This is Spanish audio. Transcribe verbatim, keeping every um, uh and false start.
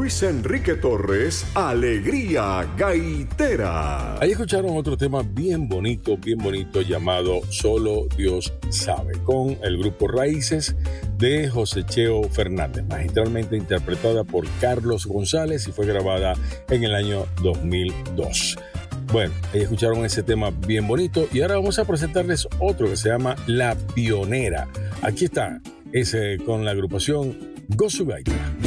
Luis Enrique Torres, Alegría Gaitera. Ahí escucharon otro tema bien bonito, bien bonito llamado Solo Dios Sabe, con el grupo Raíces de José Cheo Fernández, magistralmente interpretada por Carlos González y fue grabada en el año dos mil dos. Bueno, ahí escucharon ese tema bien bonito y ahora vamos a presentarles otro que se llama La Pionera. Aquí está, ese con la agrupación Gozu Gaita.